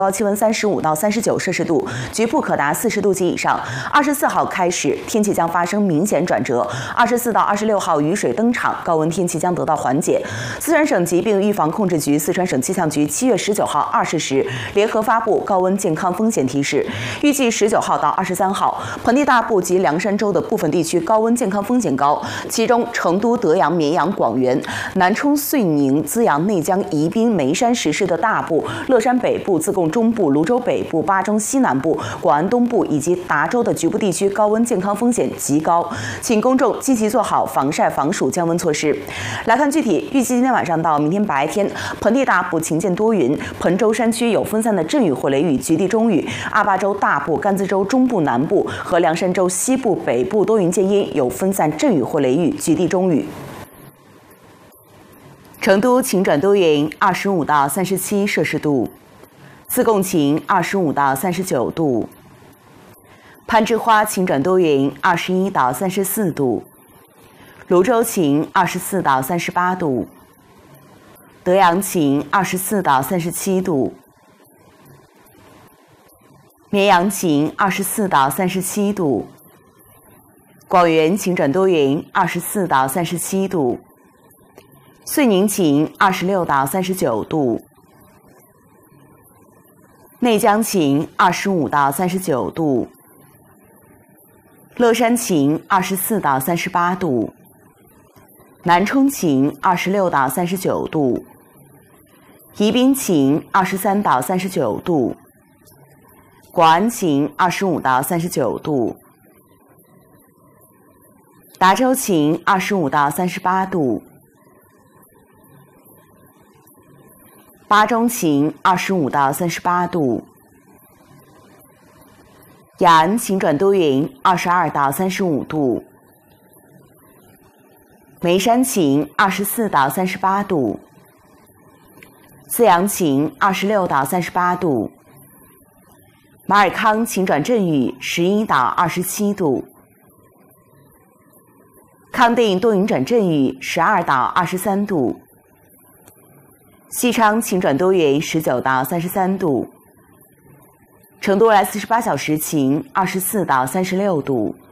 高气温35到39摄氏度，局部可达40度及以上。24号开始，天气将发生明显转折。24到26号雨水登场，高温天气将得到缓解。四川省疾病预防控制局、四川省气象局7月19号20时联合发布高温健康风险提示，预计19号到23号，盆地大部及凉山州的部分地区高温健康风险高，其中成都、德阳、绵阳、广元、南充、遂宁、资阳、内江、宜宾、眉山实施的大部、乐山北部、自贡中部、泸州北部、巴中西南部、广安东部以及达州的局部地区高温健康风险极高，请公众积极做好防晒防暑降温措施。来看具体，预计今天晚上到明天白天，盆地大部晴间多云，彭州山区有分散的阵雨或雷雨，局地中雨；阿坝州大部、甘孜州中部南部和凉山州西部北部多云见阴，有分散阵雨或雷雨，局地中雨。成都晴转多云，25到37摄氏度；自贡晴，25到39度；攀枝花晴转多云，21到34度；泸州晴，24到38度；德阳晴，24到37度；绵阳晴，24到37度；广元晴转多云，24到37度；遂宁晴，26到39度；内江晴，25到39度；乐山晴，24到38度；南充晴，26到39度；宜宾晴，23到39度；广安晴，25到39度；达州晴，25到38度；巴中晴，25到38度；雅安晴转多云，22到35度；眉山晴，24到38度；资阳晴，26到38度；马尔康晴转阵雨，11到27度；康定多云转阵雨，12到23度；西昌晴转多云，19到33度；成都未来48小时晴，24到36度。